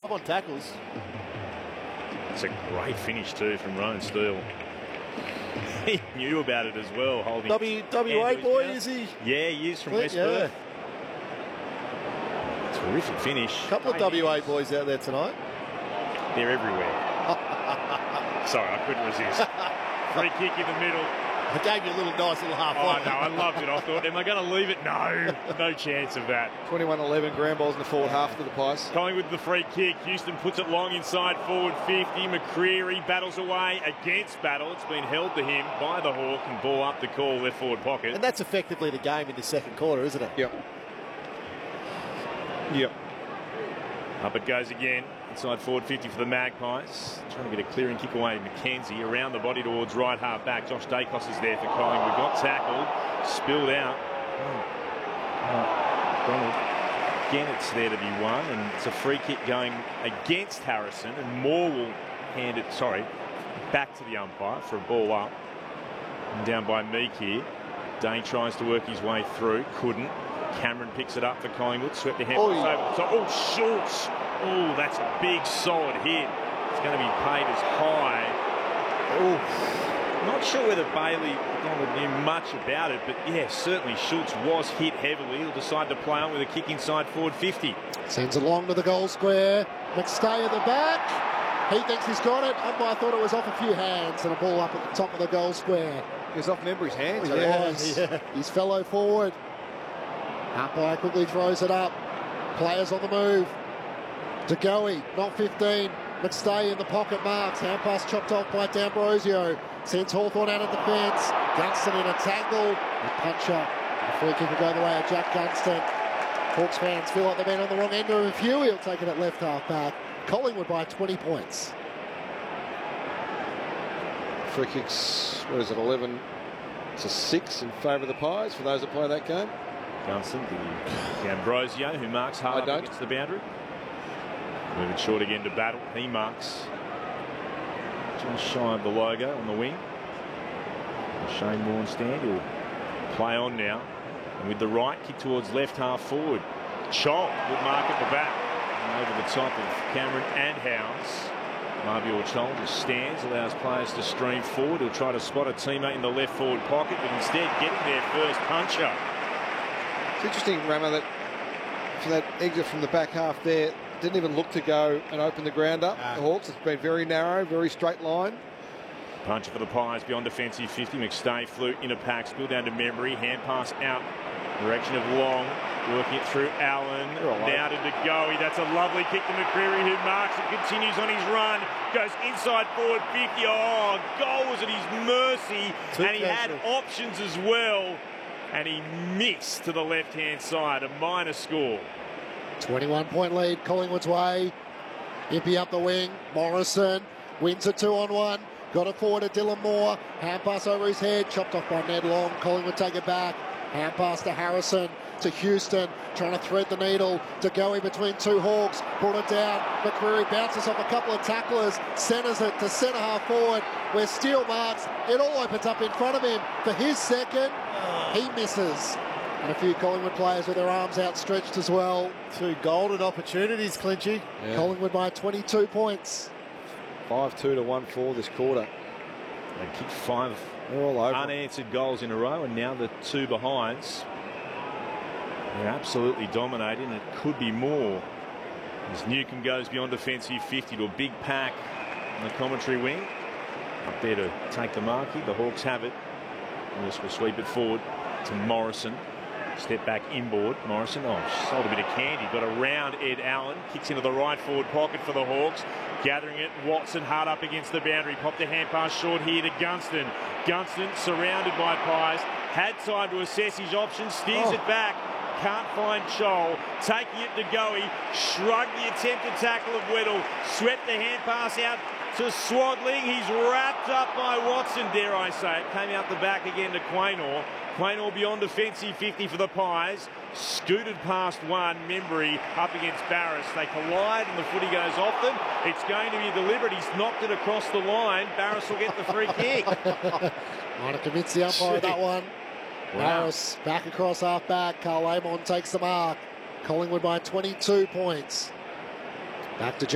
come on tackles. It's a great finish too from Rowan Steele. He knew about it as well, holding. WA boy, is he? Yeah, he is from West Perth. Terrific finish. A couple of WA boys out there tonight. They're everywhere. Sorry, I couldn't resist. Free kick in the middle. I gave you a nice little half. Oh, no, I loved it. I thought, am I going to leave it? No, no chance of that. 21-11 ground balls in the forward half to the Pies. Collingwood with the free kick. Houston puts it long inside forward 50. McCreery battles away against Battle. It's been held to him by the Hawk and ball up the call left forward pocket. And that's effectively the game in the second quarter, isn't it? Yep. Yep. Up it goes again. Inside forward 50 for the Magpies. Trying to get a clearing kick away. McKenzie around the body towards right half back. Josh Dacos is there for Collingwood. Got tackled. Spilled out. Donald. Again, it's there to be won. And it's a free kick going against Harrison. And Moore will hand it, back to the umpire for a ball up. And down by Meek here. Dane tries to work his way through. Couldn't. Cameron picks it up for Collingwood. Swept the hand over the top. Oh, Schultz. Oh, that's a big, solid hit. It's going to be paid as high. Oh, not sure whether Bailey knew much about it, but yeah, certainly Schultz was hit heavily. He'll decide to play on with a kick inside forward 50. Sends it along to the goal square. McStay at the back. He thinks he's got it. Umpire thought it was off a few hands and a ball up at the top of the goal square. It was off Membry's hands. His fellow forward. Umpire quickly throws it up. Players on the move. DeGoey, not 15. McStay in the pocket marks. Hand pass chopped off by D'Ambrosio. Sends Hawthorn out of defence. Gunston in a tangle. A puncher. The free kick will go the way of Jack Gunston. Hawks fans feel like they've been on the wrong end of a few. He'll take it at left half back. Collingwood by 20 points. Free kicks, what is it, 11 to 6 in favour of the Pies for those that play that game. Gunston, D'Ambrosio, who marks hard up against the boundary. Moving short again to Battle. He marks just shy of the logo on the wing. Shane Warnstand will play on now. And with the right, kick towards left half forward. Chol would mark at the back. And over the top of Cameron and Howes. Marbior Chol just stands, allows players to stream forward. He'll try to spot a teammate in the left forward pocket, but instead getting there first, puncher. It's interesting, Ramo, that for that exit from the back half there, didn't even look to go and open the ground up. The Hawks, it's been very narrow, very straight line. Puncher for the Pies beyond defensive 50. McStay flew in a pack, spill down to Membry. Hand pass out, direction of Long. Working it through Allen. Now to DeGoey. That's a lovely kick to McCreery, who marks and continues on his run. Goes inside forward 50. Oh, goal was at his mercy. And he had options as well. And he missed to the left-hand side. A minor score. 21-point lead, Collingwood's way. Impey up the wing. Morrison wins a 2-on-1. Got it forward to Dylan Moore. Hand pass over his head. Chopped off by Ned Long. Collingwood take it back. Hand pass to Harrison. To Houston. Trying to thread the needle. To go in between two Hawks. Brought it down. McCreery bounces off a couple of tacklers. Centres it to centre half forward. Where Steele marks. It all opens up in front of him for his second. He misses. And a few Collingwood players with their arms outstretched as well. Two golden opportunities, Clinchy. Yeah. Collingwood by 22 points. 5-2 to 1-4 this quarter. They kicked 5 unanswered goals in a row, and now the 2 behinds. They're absolutely dominating. It could be more. As Newcombe goes beyond defensive 50 to a big pack on the commentary wing. Up there to take the marquee. The Hawks have it. And this will sweep it forward to Morrison. Step back inboard. Morrison, sold a bit of candy. Got around Ed Allen. Kicks into the right forward pocket for the Hawks. Gathering it. Watson hard up against the boundary. Popped a hand pass short here to Gunston. Gunston surrounded by Pies. Had time to assess his options. Steers it back. Can't find Chol. Taking it to Goey. Shrugged the attempted tackle of Weddle. Swept the hand pass out to Swadling. He's wrapped up by Watson, dare I say it. Came out the back again to Quaynor. Quaynor beyond defensive 50 for the Pies. Scooted past one. Membry up against Barras. They collide and the footy goes off them. It's going to be deliberate. He's knocked it across the line. Barras will get the free kick. Might have convinced the umpire that one. Wow. Barras back across half back. Carl Amon takes the mark. Collingwood by 22 points. Back to